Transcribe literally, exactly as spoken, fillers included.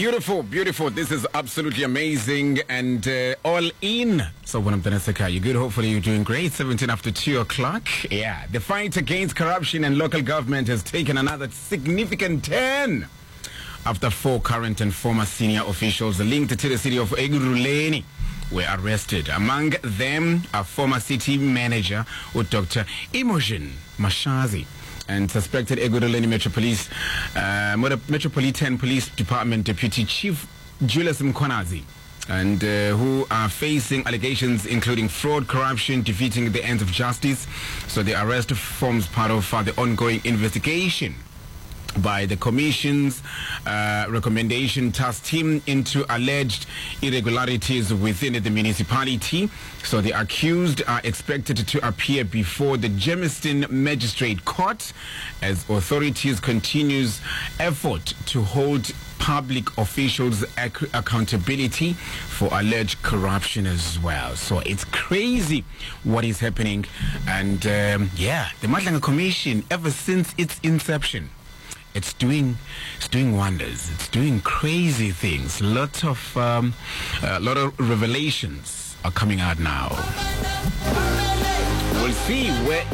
Beautiful, beautiful. This is absolutely amazing and uh, all in. So, when I'm Danesaka, you're good. Hopefully, you're doing great. seventeen after two o'clock. Yeah. The fight against corruption and local government has taken another significant turn after four current and former senior officials linked to the city of Ekurhuleni were arrested. Among them, a former city manager, Doctor Imogen Mashazi, and suspected Ekurhuleni Metro Police, uh, Metropolitan Police Department Deputy Chief Julius Mkhwanazi, and uh, who are facing allegations including fraud, corruption, defeating the ends of justice. So the arrest forms part of uh, the ongoing investigation by the Commission's uh, recommendation tasked him into alleged irregularities within the municipality. So the accused are expected to appear before the Germiston Magistrate Court as authorities continues effort to hold public officials ac- accountability for alleged corruption as well. So it's crazy what is happening. And um, yeah, the Madlanga Commission, ever since its inception, It's doing, it's doing wonders. It's doing crazy things. Lot of, um, a lot of revelations are coming out now. We'll see where